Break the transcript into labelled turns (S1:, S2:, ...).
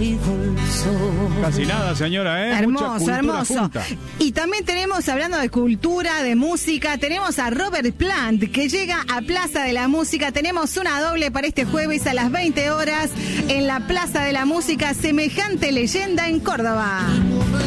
S1: Casi nada, señora, ¿eh?
S2: Hermoso, hermoso. Junta. Y también tenemos, hablando de cultura, de música, tenemos a Robert Plant, que llega a Plaza de la Música. Tenemos una doble para este jueves a las 20 horas en la Plaza de la Música, Semejante Leyenda en Córdoba.